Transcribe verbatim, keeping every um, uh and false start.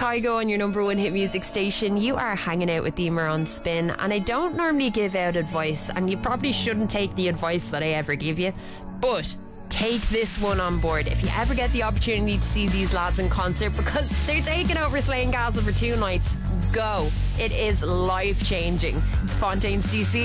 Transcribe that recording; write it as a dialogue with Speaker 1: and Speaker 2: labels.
Speaker 1: Kygo on your number one hit music station. You are hanging out with Emer on Spin, and I don't normally give out advice, and you probably shouldn't take the advice that I ever give you, but take this one on board. If you ever get the opportunity to see these lads in concert, because they're taking over Slane Castle for two nights, go. It is life changing. It's Fontaine's D C.